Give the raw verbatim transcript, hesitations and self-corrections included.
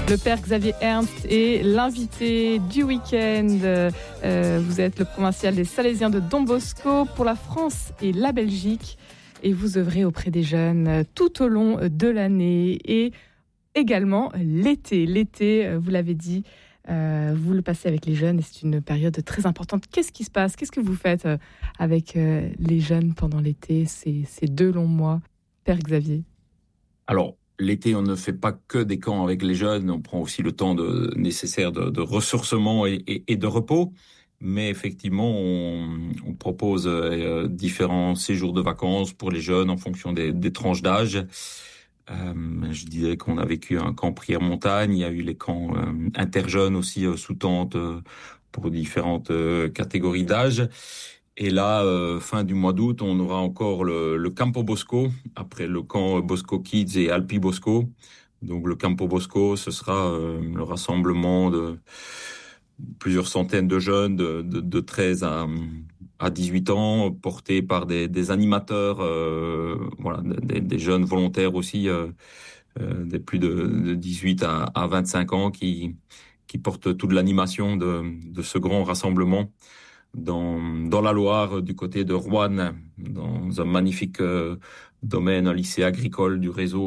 Le père Xavier Ernst est l'invité du week-end. Euh, vous êtes le provincial des Salésiens de Don Bosco pour la France et la Belgique. Et vous œuvrez auprès des jeunes tout au long de l'année et également l'été. L'été, vous l'avez dit, euh, vous le passez avec les jeunes et c'est une période très importante. Qu'est-ce qui se passe? Qu'est-ce que vous faites avec les jeunes pendant l'été, ces, ces deux longs mois, père Xavier? Alors, l'été, on ne fait pas que des camps avec les jeunes, on prend aussi le temps de, nécessaire de, de ressourcement et, et, et de repos. Mais effectivement, on, on propose euh, différents séjours de vacances pour les jeunes en fonction des, des tranches d'âge. Euh, je disais qu'on a vécu un camp prière-montagne, il y a eu les camps euh, interjeunes aussi euh, sous tente euh, pour différentes euh, catégories d'âge. Et là, euh, fin du mois d'août, on aura encore le, le Campo Bosco, après le camp Bosco Kids et Alpi Bosco. Donc le Campo Bosco, ce sera euh, le rassemblement de plusieurs centaines de jeunes de, de, de treize à, à dix-huit ans, portés par des, des animateurs, euh, voilà, des, des jeunes volontaires aussi, euh, euh, des plus de, de dix-huit à, à vingt-cinq ans qui, qui portent toute l'animation de, de ce grand rassemblement dans, dans la Loire, du côté de Roanne, dans un magnifique euh, domaine, un lycée agricole du réseau